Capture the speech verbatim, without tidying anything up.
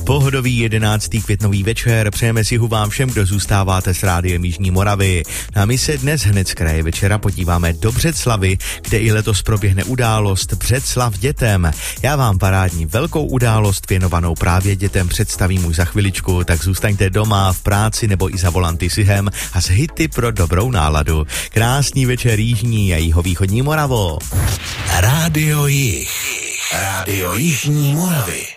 Pohodový jedenáctý květnový večer, přejeme si ho vám všem, kdo zůstáváte s Rádiem Jižní Moravy. A my se dnes hned z kraje večera podíváme do Břeclavi, kde i letos proběhne událost Břeclav dětem. Já vám parádní velkou událost věnovanou právě dětem představím už za chviličku, tak zůstaňte doma, v práci nebo i za volanty sihem a s hity pro dobrou náladu. Krásný večer Jižní a jihovýchodní Moravo. Rádio Jih. Rádio Jižní Moravy.